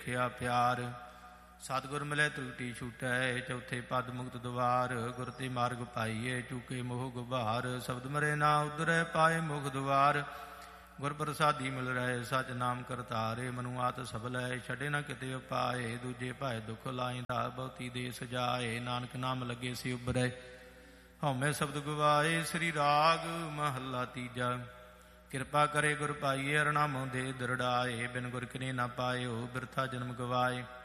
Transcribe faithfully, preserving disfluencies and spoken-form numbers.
ਖਿਆ ਪਿਆਰ। ਸਤਿਗੁਰ ਮਿਲੇ ਤਰੁਟੀ ਛੂਟੈ, ਚੌਥੇ ਪਦ ਮੁਕਤ ਦੁਆਰ। ਗੁਰ ਤੇ ਮਾਰਗ ਪਾਈਏ, ਚੂਕੇ ਮੋਹ ਗੁਬਾਰ। ਸ਼ਬਦ ਮਰੇ ਨਾ ਉਦਰੈ, ਪਾਏ ਮੁਖ ਦੁਆਰ। ਗੁਰ ਪ੍ਰਸਾਦੀ ਮਿਲ ਰਹੇ, ਸਚ ਨਾਮ ਕਰਤਾਰੇ। ਮਨੁਆਤ ਸਬਲੈ, ਛੱਡੇ ਨਾ ਕਿਤੇ ਉਪਾਏ। ਦੂਜੇ ਭਾਏ ਦੁਖ ਲਾਇਂਦਾ, ਬਹੁਤੀ ਦੇ ਸਜਾਏ। ਨਾਨਕ ਨਾਮ ਲੱਗੇ ਸੀ ਉਬਰੈ, ਹਉਮੈ ਸ਼ਬਦ ਗਵਾਏ। ਸ੍ਰੀ ਰਾਗ ਮਹੱਲਾ ਤੀਜਾ। ਕਿਰਪਾ ਕਰੇ ਗੁਰ ਪਾਈਏ, ਹਰਿਨਾਮੋ ਦੇ ਦ੍ਰਿੜਾਏ। ਬਿਨ ਗੁਰ ਕਿਨੇ ਨਾ ਪਾਇਓ, ਬਿਰਥਾ ਜਨਮ ਗਵਾਏ।